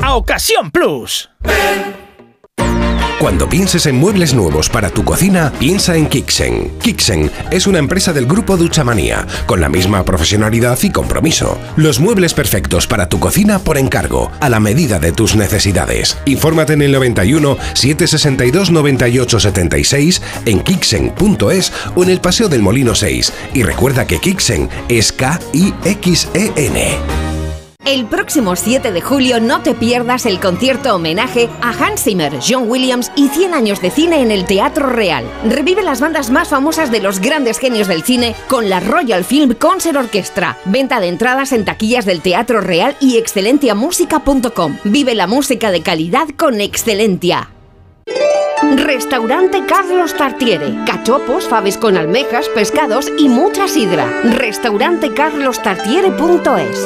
a Ocasión Plus. Cuando pienses en muebles nuevos para tu cocina, piensa en Kixen. Kixen es una empresa del grupo Duchamanía, con la misma profesionalidad y compromiso. Los muebles perfectos para tu cocina por encargo, a la medida de tus necesidades. Infórmate en el 91 762 98 76, en kixen.es o en el Paseo del Molino 6. Y recuerda que Kixen es K-I-X-E-N. El próximo 7 de julio no te pierdas el concierto homenaje a Hans Zimmer, John Williams y 100 años de cine en el Teatro Real. Revive las bandas más famosas de los grandes genios del cine con la Royal Film Concert Orchestra. Venta de entradas en taquillas del Teatro Real y excelentiamusica.com. Vive la música de calidad con Excelentia. Restaurante Carlos Tartiere. Cachopos, faves con almejas, pescados y mucha sidra. Restaurantecarlostartiere.es.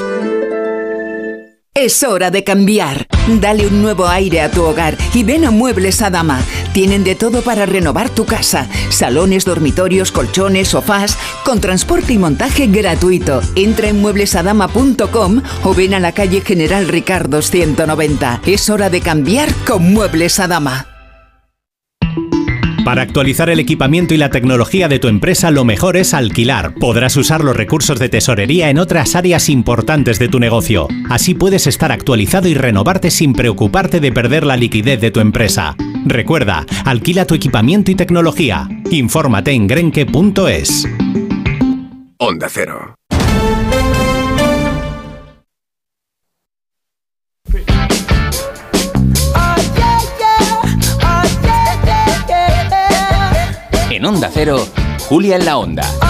Es hora de cambiar. Dale un nuevo aire a tu hogar y ven a Muebles Adama. Tienen de todo para renovar tu casa. Salones, dormitorios, colchones, sofás, con transporte y montaje gratuito. Entra en mueblesadama.com o ven a la calle General Ricardos 190. Es hora de cambiar con Muebles Adama. Para actualizar el equipamiento y la tecnología de tu empresa, lo mejor es alquilar. Podrás usar los recursos de tesorería en otras áreas importantes de tu negocio. Así puedes estar actualizado y renovarte sin preocuparte de perder la liquidez de tu empresa. Recuerda, alquila tu equipamiento y tecnología. Infórmate en grenke.es. Onda Cero. En Onda Cero, Julia en la Onda.